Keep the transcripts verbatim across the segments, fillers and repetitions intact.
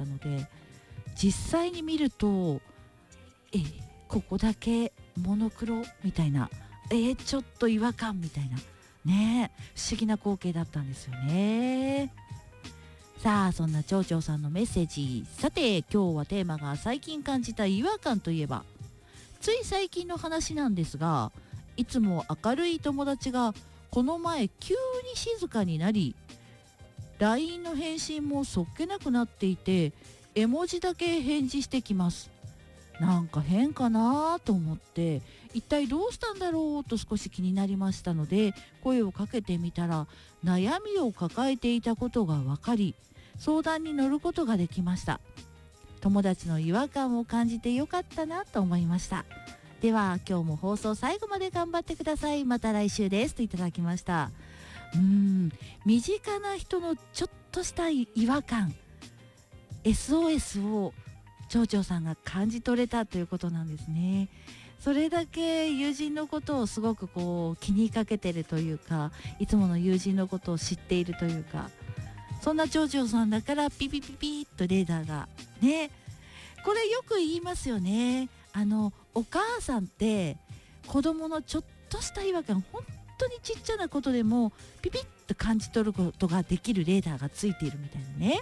ったので、実際に見るとえここだけモノクロみたいな、えちょっと違和感みたいなね、不思議な光景だったんですよね。さあそんな町長さんのメッセージ、さて今日はテーマが最近感じた違和感といえば、つい最近の話なんですが、いつも明るい友達がこの前急に静かになり、 ライン の返信もそっけなくなっていて、絵文字だけ返事してきます。なんか変かなと思って、一体どうしたんだろうと少し気になりましたので声をかけてみたら、悩みを抱えていたことが分かり、相談に乗ることができました。友達の違和感を感じてよかったなと思いました。では今日も放送最後まで頑張ってください。また来週ですといただきました。うーん身近な人のちょっとした違和感 エスオーエス を町長さんが感じ取れたということなんですね。それだけ友人のことをすごくこう気にかけてるというか、いつもの友人のことを知っているというか、そんな町長さんだからピピピピッとレーダーがね、これよく言いますよね。あのお母さんって子供のちょっとした違和感、本当にちっちゃなことでもピピッと感じ取ることができるレーダーがついているみたいなね。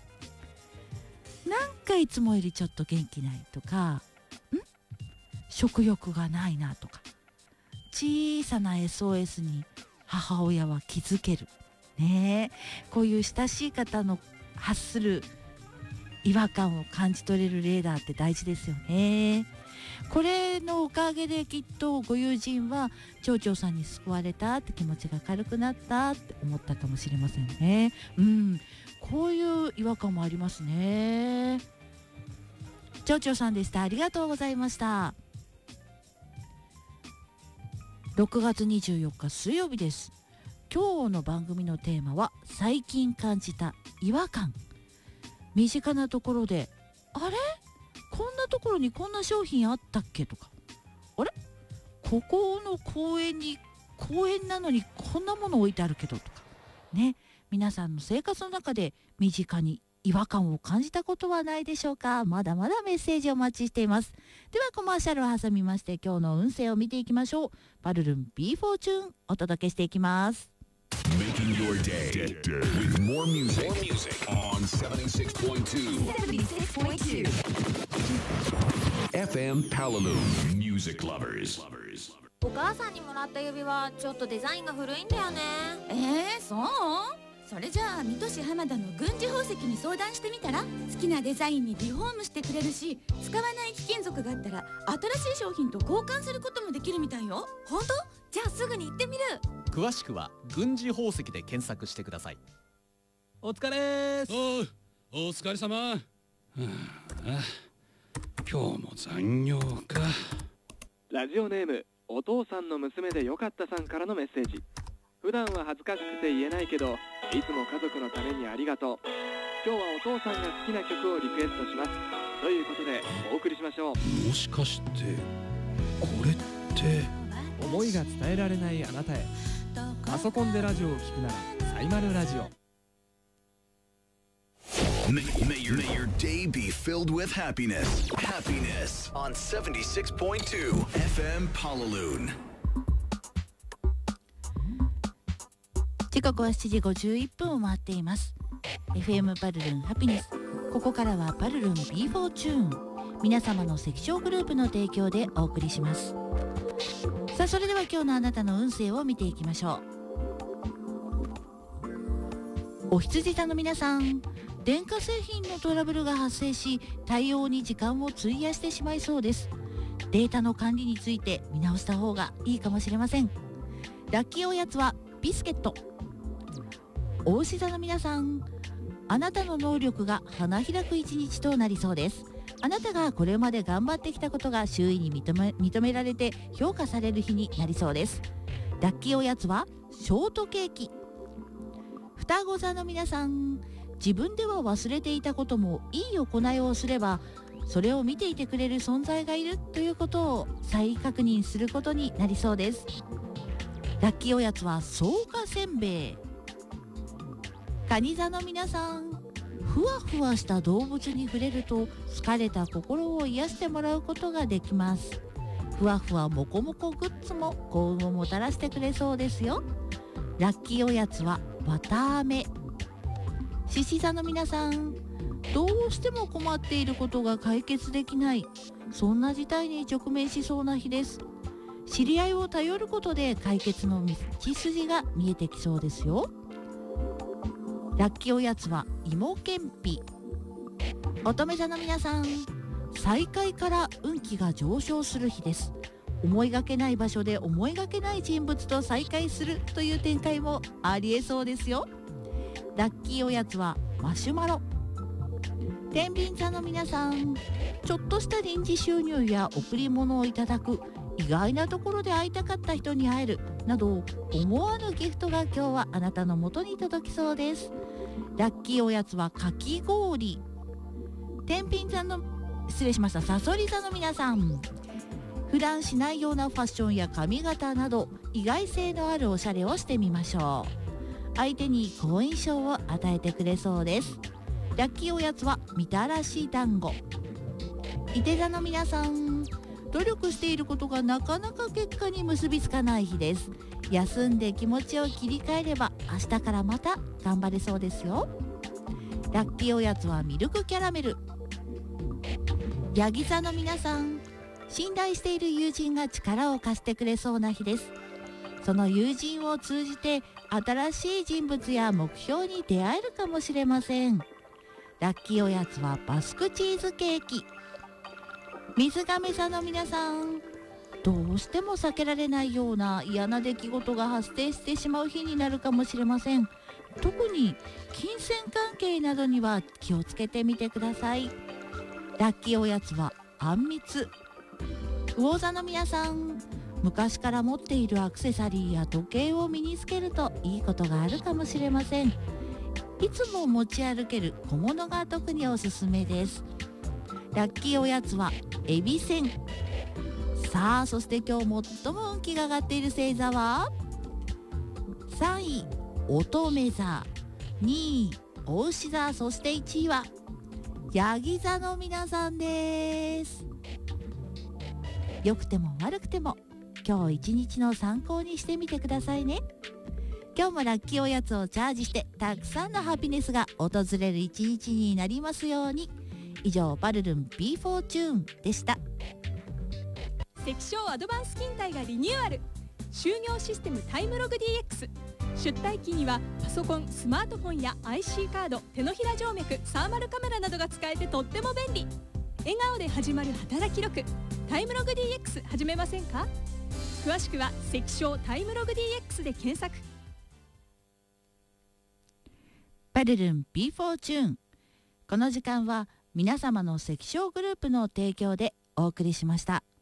なんかいつもよりちょっと元気ないとか、ん食欲がないなとか、小さな エスオーエス に母親は気づけるね。こういう親しい方の発する違和感を感じ取れるレーダーって大事ですよね。これのおかげできっとご友人は町長さんに救われたって気持ちが軽くなったって思ったかもしれませんね。うん、こういう違和感もありますね。町長さんでした。ありがとうございました。ろくがつにじゅうよっか水曜日です。今日の番組のテーマは最近感じた違和感。身近なところで、あれこんなところにこんな商品あったっけとか、あれここの公園に公園なのにこんなもの置いてあるけどとかね、皆さんの生活の中で身近に違和感を感じたことはないでしょうか。まだまだメッセージお待ちしています。ではコマーシャルを挟みまして今日の運勢を見ていきましょう。パルルン B フォーチューンお届けしていきます。 Making your day with more music, more music on seventy-six point twoエフエム Palalu Music Lovers。 お母さんにもらった指輪ちょっとデザインが古いんだよね。 えー、そう？それじゃあ水戸市浜田の軍事宝石に相談してみたら、好きなデザインにリフォームしてくれるし、使わない貴金属があったら新しい商品と交換することもできるみたいよ。 本当？じゃあすぐに行ってみる。 詳しくは軍事宝石で検索してください。お疲れーす。 おう、お疲れ様。はあ、今日も残業か。 ラジオネームお父さんの娘でよかったさんからのメッセージ。普段は恥ずかしくて言えないけど、いつも家族のためにありがとう。今日はお父さんが好きな曲をリクエストしますということでお送りしましょう。 もしかしてこれって思いが伝えられないあなたへ。パソコンでラジオを聞くならサイマルラジオ。 May, may, your, may your day be filled with happiness. Happiness on seventy-six point two エフエム Palalu。 時刻はしちじごじゅういっぷんを回っています。 エフエム パルルンハピネス。ここからはパルルン ビーフォー チューン、皆様の関所グループの提供でお送りします。さあそれでは今日のあなたの運勢を見ていきましょう。お羊座の皆さん、電化製品のトラブルが発生し対応に時間を費やしてしまいそうです。データの管理について見直した方がいいかもしれません。ラッキーおやつはビスケット。お牛座の皆さん、あなたの能力が花開く一日となりそうです。あなたがこれまで頑張ってきたことが周囲に認め、認められて評価される日になりそうです。ラッキーおやつはショートケーキ。双子座の皆さん、自分では忘れていたこともいい行いをすればそれを見ていてくれる存在がいるということを再確認することになりそうです。ラッキーおやつは草加せんべい。蟹座の皆さん、 ふわふわした動物に触れると疲れた心を癒してもらうことができます。ふわふわもこもこグッズも幸運をもたらしてくれそうですよ。ラッキーおやつはわたあめ。獅子座の皆さん、どうしても困っていることが解決できない、そんな事態に直面しそうな日です。知り合いを頼ることで解決の道筋が見えてきそうですよ。ラッキーおやつは芋けんぴ。乙女座の皆さん、再会から運気が上昇する日です。思いがけない場所で思いがけない人物と再会するという展開もありえそうですよ。ラッキーおやつはマシュマロ。天秤座の皆さん、ちょっとした臨時収入や贈り物をいただく、意外なところで会いたかった人に会えるなど、思わぬギフトが今日はあなたの元に届きそうです。ラッキーおやつはかき氷。天秤座の失礼しましたさそり座の皆さん、普段しないようなファッションや髪型など意外性のあるおしゃれをしてみましょう。相手に好印象を与えてくれそうです。ラッキーおやつはみたらし団子。いて座の皆さん、努力していることがなかなか結果に結びつかない日です。休んで気持ちを切り替えれば明日からまた頑張れそうですよ。ラッキーおやつはミルクキャラメル。ヤギ座の皆さん、信頼している友人が力を貸してくれそうな日です。その友人を通じて新しい人物や目標に出会えるかもしれません。ラッキーおやつはバスクチーズケーキ。水亀座の皆さん、どうしても避けられないような嫌な出来事が発生してしまう日になるかもしれません。特に金銭関係などには気をつけてみてください。ラッキーおやつはあんみつ。魚座の皆さん、昔から持っているアクセサリーや時計を身につけるといいことがあるかもしれません。いつも持ち歩ける小物が特におすすめです。ラッキーおやつはエビせん。さあ、そして今日最も運気が上がっている星座はさんい乙女座、にい牡牛座、そしていちいはヤギ座の皆さんです。良くても悪くても今日一日の参考にしてみてくださいね。今日もラッキーおやつをチャージしてたくさんのハピネスが訪れる一日になりますように。以上、バルルン ビーフォーチューンでした。 関証アドバンス勤怠がリニューアル。就業システムタイムログ ディーエックス。 出退勤にはパソコン、スマートフォンや アイシー カード、手のひら静脈、サーマルカメラなどが使えてとっても便利。笑顔で始まる働き力、タイムログ ディーエックス 始めませんか？詳しくは関証タイムログ ディーエックス で検索。 バルルン ビーフォーチューン。この時間は皆様の関証グループの提供でお送りしました。